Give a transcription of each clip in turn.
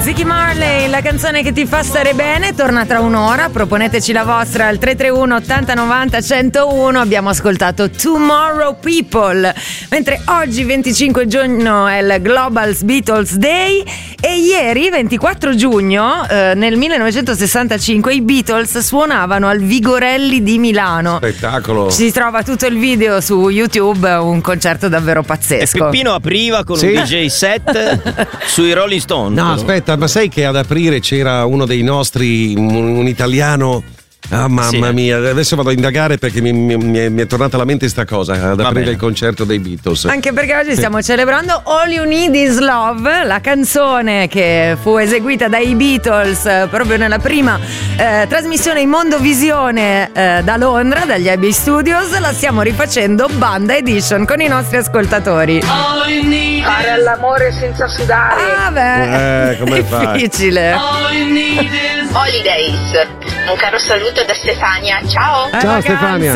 Ziggy Marley, la canzone che ti fa stare bene, torna tra un'ora. Proponeteci la vostra al 331 80 90 101. Abbiamo ascoltato Tomorrow People, mentre oggi 25 giugno è il Global Beatles Day e ieri 24 giugno nel 1965 i Beatles suonavano al Vigorelli di Milano. Spettacolo. Si trova tutto il video su YouTube, un concerto davvero pazzesco. E Peppino apriva con un DJ set sui Rolling Stone. No, aspetta, ma sai che ad aprire c'era uno dei nostri, un italiano. Ah, mamma mia, adesso vado a indagare perché mi è tornata alla mente sta cosa ad aprire il concerto dei Beatles. Anche perché oggi stiamo celebrando All You Need Is Love, la canzone che fu eseguita dai Beatles proprio nella prima trasmissione in Mondovisione da Londra, dagli Abbey Studios. La stiamo rifacendo Banda Edition con i nostri ascoltatori. Fare all'amore senza sudare. Ah beh, come fai? Difficile. Holidays. Un caro saluto da Stefania. Ciao. Ciao Stefania.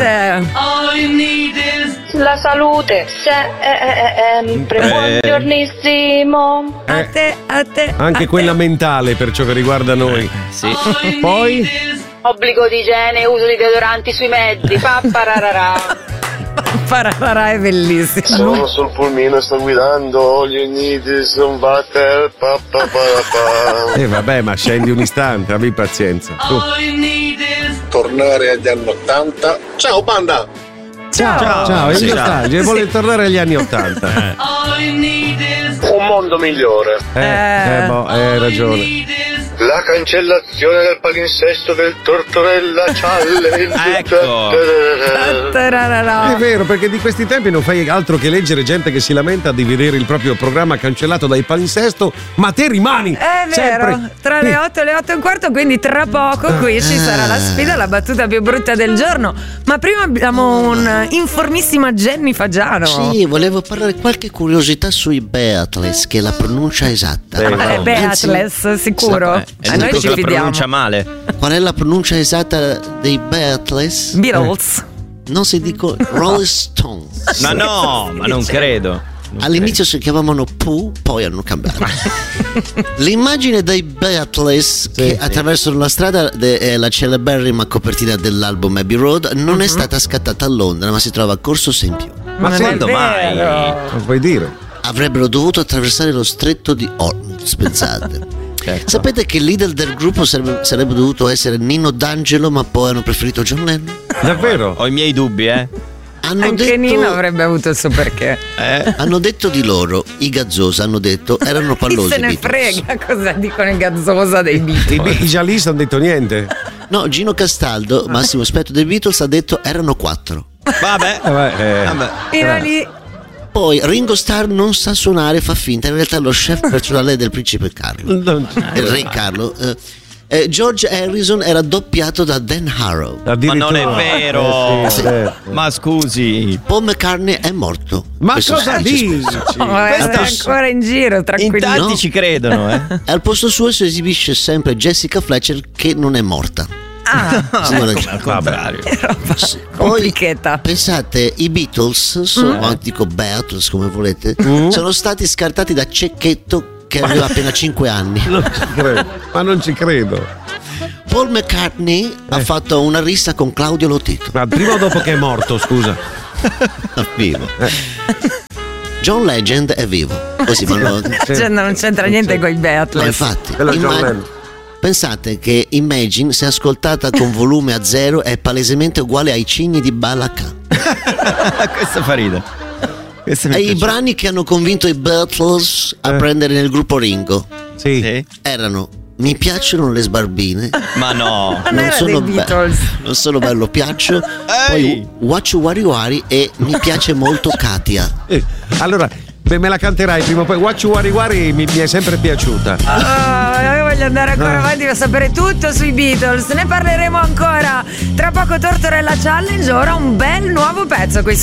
La salute. Sempre buongiornissimo. A te. Anche quella mentale per ciò che riguarda noi. Sì. Poi Obbligo di igiene, uso di deodoranti sui mezzi. Papparararà. Pararà è bellissimo. Sono sul pulmino, sto guidando. All you need is some butter. vabbè, ma scendi un istante, abbi pazienza. Tornare agli anni 80. Ciao banda. Ciao, il nostalgia vuole tornare agli anni 80. Un mondo migliore. Hai ragione. La cancellazione del palinsesto del Tortorella Challenge. Ecco. È vero, perché di questi tempi non fai altro che leggere gente che si lamenta di vedere il proprio programma cancellato dai palinsesto, ma te rimani. È vero, sempre. tra le 8 e le 8 e un quarto, quindi tra poco qui ci sarà la sfida, la battuta più brutta del giorno. Ma prima abbiamo un informissima Jenny Fagiano. Sì, volevo parlare qualche curiosità sui Beatles, che è la pronuncia esatta. Beatles, sicuro. E noi ci fidiamo. Pronuncia male. Qual è la pronuncia esatta dei Beatles? Beatles. Non si dico Rolling Stones. Ma no, ma non credo. All'inizio si chiamavano Pooh, poi hanno cambiato. L'immagine dei Beatles che attraversano la strada è la celeberrima copertina dell'album Abbey Road. Non è stata scattata a Londra, ma si trova a Corso Sempione. Ma quando mai? Non puoi dire. Avrebbero dovuto attraversare lo stretto di Hormuz, pensate. Certo. Sapete che il leader del gruppo sarebbe dovuto essere Nino D'Angelo, ma poi hanno preferito John Lennon? Davvero? Ho i miei dubbi, Anche Nino avrebbe avuto il suo perché. Hanno detto di loro, i Gazzosa hanno detto, erano pallosi. Chi se ne frega cosa dicono i Gazzosa dei Beatles? I giallisti non hanno detto niente. No, Gino Castaldo, massimo esperto dei Beatles, ha detto erano 4. Vabbè. Era lì. Poi Ringo Starr non sa suonare, fa finta, in realtà è lo chef personale del principe Carlo, il re Carlo. George Harrison era doppiato da Dan Harrow. Ma non è vero. Sì. Ma scusi. Paul McCartney è morto. Ma Questo cosa dici? È ancora in giro, tranquillo. In tanti ci credono, Al posto suo si esibisce sempre Jessica Fletcher, che non è morta. al contrario. Complichetta. Pensate, i Beatles dico Beatles come volete, sono stati scartati da Cecchetto, che aveva appena 5 anni. Non ci credo. Paul McCartney ha fatto una rissa con Claudio Lotito. Ma prima o dopo che è morto, scusa? Vivo. John Legend è vivo. Così non c'entra niente con i Beatles. Infatti, pensate che Imagine, se ascoltata con volume a 0, è palesemente uguale ai cigni di Balaka. Questo fa ridere. E i brani che hanno convinto i Beatles a prendere nel gruppo Ringo erano Mi piacciono le sbarbine. Ma no, non sono Beatles. Non sono bello, piaccio. Poi Wachu Wari Wari e Mi piace molto Katia. Allora me la canterai prima o poi. Wachu Wari Wari mi è sempre piaciuta. Io voglio andare ancora avanti per sapere tutto sui Beatles. Ne parleremo ancora. Tra poco Tortorella Challenge, ora un bel nuovo pezzo qui su